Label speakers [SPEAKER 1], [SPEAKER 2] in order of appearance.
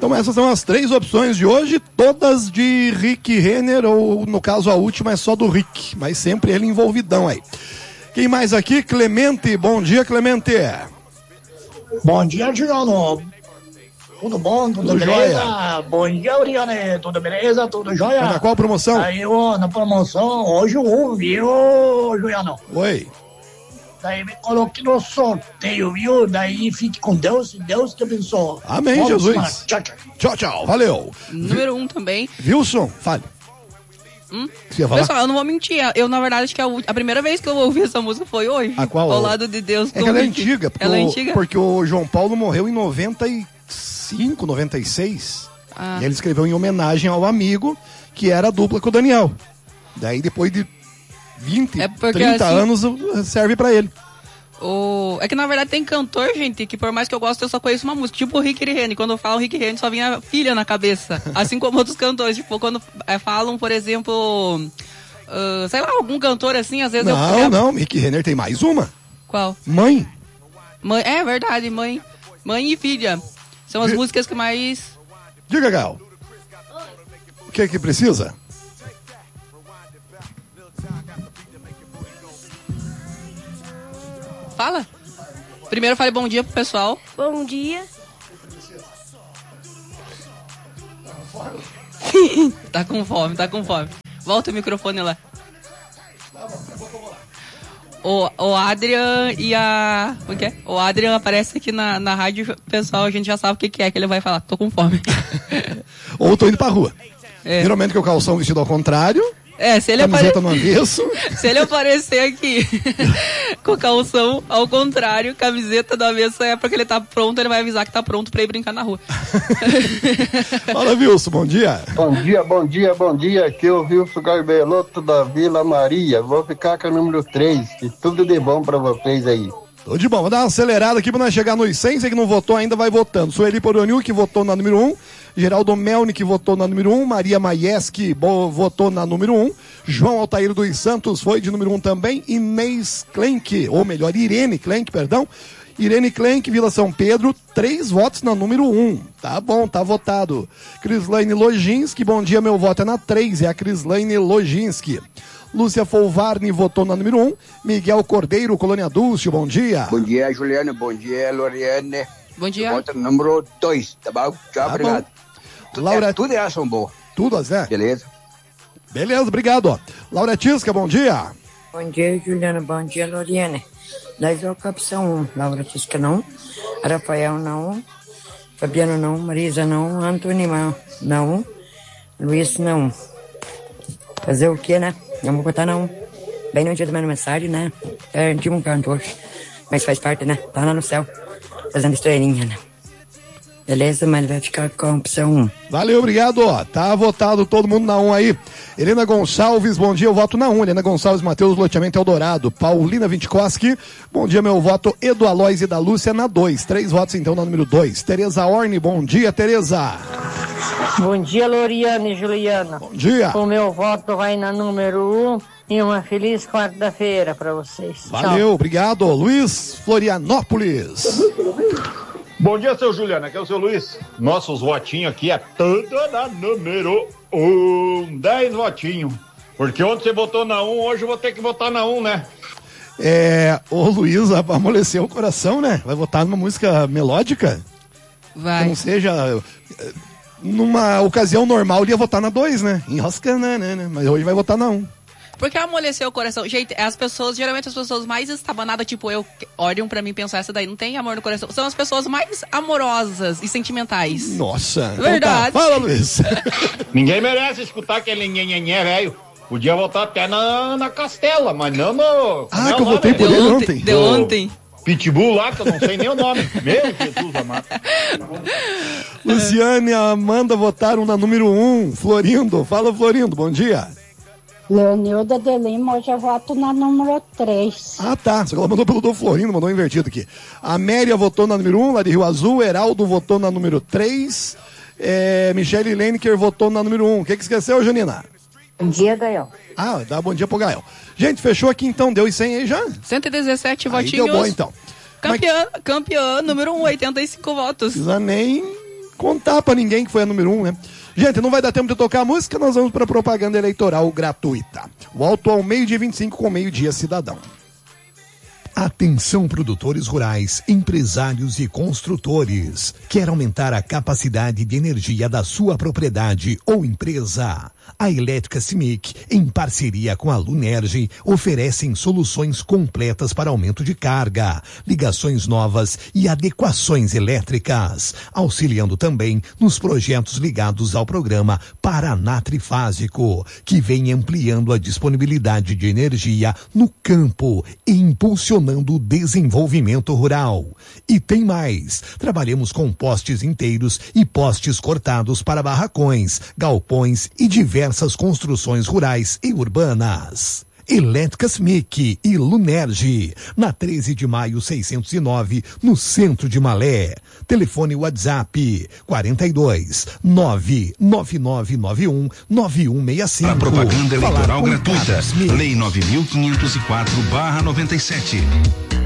[SPEAKER 1] Então essas são as 3 opções de hoje, todas de Rick Renner, ou no caso a última é só do Rick, mas sempre ele envolvidão aí. Quem mais aqui? Clemente, bom dia, Clemente.
[SPEAKER 2] Bom dia, Juliano. Tudo bom? Tudo beleza?
[SPEAKER 1] Jóia.
[SPEAKER 2] Bom dia, Uriane. Tudo beleza? Tudo jóia?
[SPEAKER 1] Na qual promoção?
[SPEAKER 2] Aí, na promoção, hoje viu, Juliano?
[SPEAKER 1] Oi.
[SPEAKER 2] Daí me coloquei no sorteio, viu? Daí fique com Deus e Deus te abençoe.
[SPEAKER 1] Amém,
[SPEAKER 2] Vamos
[SPEAKER 1] Jesus.
[SPEAKER 2] lá. Tchau, tchau.
[SPEAKER 1] Tchau, tchau. Valeu.
[SPEAKER 3] Número 1 também.
[SPEAKER 1] Wilson, fale. Você ia falar?
[SPEAKER 3] Pessoal, eu não vou mentir. Eu, na verdade, acho que a primeira vez que eu ouvi essa música foi hoje.
[SPEAKER 1] A qual?
[SPEAKER 3] Ao lado de Deus.
[SPEAKER 1] É que ela é antiga.
[SPEAKER 3] Ela é antiga?
[SPEAKER 1] Porque o João Paulo morreu em 95, 96. E ele escreveu em homenagem ao amigo, que era a dupla com o Daniel. Daí, depois de 20, 30
[SPEAKER 3] assim,
[SPEAKER 1] anos, serve pra ele.
[SPEAKER 3] É que na verdade tem cantor, gente, que por mais que eu goste, eu só conheço uma música. Tipo o Rick Renner. Quando eu falo Rick Renner, só vinha filha na cabeça. Assim como outros cantores. Tipo, quando falam, por exemplo, sei lá, algum cantor assim, às vezes
[SPEAKER 1] Não, Rick Renner tem mais uma.
[SPEAKER 3] Qual?
[SPEAKER 1] Mãe.
[SPEAKER 3] É verdade, mãe. Mãe e filha. São as músicas que mais...
[SPEAKER 1] Diga, Gal. O que é que precisa?
[SPEAKER 3] Fala. Primeiro fale bom dia pro pessoal.
[SPEAKER 4] Bom dia.
[SPEAKER 3] Tá com fome. Volta o microfone lá. O Adrian e a... Como que é? O Adrian aparece aqui na rádio, pessoal, a gente já sabe o que é que ele vai falar. Tô com fome.
[SPEAKER 1] Ou tô indo pra rua. Geralmente que o calção vestido ao contrário.
[SPEAKER 3] Se ele
[SPEAKER 1] camiseta no avesso.
[SPEAKER 3] Se ele aparecer aqui com o calção ao contrário, camiseta do avesso, é porque ele tá pronto, ele vai avisar que tá pronto pra ir brincar na rua.
[SPEAKER 1] Fala, Wilson, bom dia.
[SPEAKER 5] Bom dia. Aqui é o Wilson Garbeloto da Vila Maria. Vou ficar com o número 3. E tudo de bom pra vocês aí.
[SPEAKER 1] Tudo de bom. Vou dar uma acelerada aqui pra nós chegar nos 100. Você que não votou ainda vai votando. Sueli Poroniu, que votou na número 1. Geraldo Melni, que votou na número 1. Maria Maieski votou na número 1. João Altair dos Santos foi de número 1 também. Inês Klenk, ou melhor, Irene Klenk, perdão. Irene Klenk, Vila São Pedro, 3 votos na número 1. Tá bom, tá votado. Crislaine Loginski, bom dia, meu voto é na 3. É a Crislaine Loginski. Lúcia Folvarni votou na número 1. Miguel Cordeiro, Colônia Dulce, bom dia.
[SPEAKER 6] Bom dia, Juliana. Bom dia, Loriane.
[SPEAKER 3] Bom dia.
[SPEAKER 6] Voto no número 2, tá bom? Tchau, obrigado.
[SPEAKER 1] Laura...
[SPEAKER 6] Tudo é ação boa.
[SPEAKER 1] Tudo, Zé?
[SPEAKER 6] Beleza.
[SPEAKER 1] Beleza, obrigado. Ó. Laura Tisca, bom dia.
[SPEAKER 7] Bom dia, Juliana. Bom dia, Loriane. Nós vamos com a opção 1. Laura Tisca não. Rafael não. Fabiano não. Marisa não. Antônio não. Luiz não. Fazer o quê, né? Vamos botar não. Bem no dia do meu aniversário, né? É de um cantor. Mas faz parte, né? Tá lá no céu. Fazendo estrelinha, né? Beleza, mas vai ficar com a opção 1.
[SPEAKER 1] Valeu, obrigado. Ó. Tá votado todo mundo na 1 aí. Helena Gonçalves, bom dia, eu voto na 1. Helena Gonçalves, Matheus, loteamento Eldorado. Paulina Vintkoski, bom dia, meu voto. Edu Alois e da Lúcia na 2. 3 votos então na número 2. Tereza Orne, bom dia, Tereza.
[SPEAKER 8] Bom dia, Loriane e Juliana.
[SPEAKER 1] Bom dia.
[SPEAKER 8] O meu voto vai na número 1 e uma feliz quarta-feira para vocês.
[SPEAKER 1] Valeu,
[SPEAKER 8] tchau.
[SPEAKER 1] obrigado. Luiz Florianópolis.
[SPEAKER 9] Bom dia, seu Juliano, aqui é o seu Luiz. Nossos votinhos aqui é tudo na número 1, 10 votinhos. Porque ontem você votou na 1, hoje eu vou ter que votar na 1, né?
[SPEAKER 1] Ô Luiz, amoleceu o coração, né? Vai votar numa música melódica?
[SPEAKER 3] Vai.
[SPEAKER 1] Que não seja... Numa ocasião normal, ele ia votar na 2, né? Enroscando, né? Mas hoje vai votar na 1.
[SPEAKER 3] Porque amoleceu o coração. Gente, geralmente as pessoas mais estabanadas, tipo eu, olham pra mim e pensam, essa daí não tem amor no coração. São as pessoas mais amorosas e sentimentais.
[SPEAKER 1] Nossa.
[SPEAKER 3] Verdade.
[SPEAKER 1] Então tá. Fala, Luiz.
[SPEAKER 9] Ninguém merece escutar aquele nhenhenhé, velho. Podia votar até na Castela, mas não no...
[SPEAKER 1] que eu votei por ele ontem.
[SPEAKER 3] Deu ontem.
[SPEAKER 9] Pitbull lá, que eu não sei nem o nome. Meu Jesus amado.
[SPEAKER 1] Luciane e Amanda votaram na número 1. Florindo. Fala, Florindo. Bom dia.
[SPEAKER 10] Leonilda de Lima, hoje eu voto na número 3.
[SPEAKER 1] Ah, tá. Só que ela mandou pelo do Florindo, mandou invertido aqui. A Amélia votou na número 1, lá de Rio Azul. Heraldo votou na número 3. Michele Lenker votou na número 1. O que esqueceu, Janina?
[SPEAKER 10] Bom dia, Gael.
[SPEAKER 1] Dá bom dia pro Gael. Gente, fechou aqui então. Deu 100 aí já?
[SPEAKER 3] 117 votinhos.
[SPEAKER 1] Deu bom então.
[SPEAKER 3] Campeã número 1, 85 votos.
[SPEAKER 1] Precisa nem contar pra ninguém que foi a número 1, né? Gente, não vai dar tempo de tocar a música, nós vamos pra propaganda eleitoral gratuita. Volto ao 12:25 com Meio-Dia Cidadão.
[SPEAKER 4] Atenção, produtores rurais, empresários e construtores. Quer aumentar a capacidade de energia da sua propriedade ou empresa? A Elétrica CIMIC, em parceria com a Lunerge, oferecem soluções completas para aumento de carga, ligações novas e adequações elétricas, auxiliando também nos projetos ligados ao programa Paraná Trifásico, que vem ampliando a disponibilidade de energia no campo e impulsionando o desenvolvimento rural. E tem mais, trabalhamos com postes inteiros e postes cortados para barracões, galpões e diversas construções rurais e urbanas. Elétrica CIMIC e Lunerge, na 13 de maio 609, no centro de Malé. Telefone WhatsApp 42 99991 9165.
[SPEAKER 11] A propaganda eleitoral gratuita. Lei 9.504/97.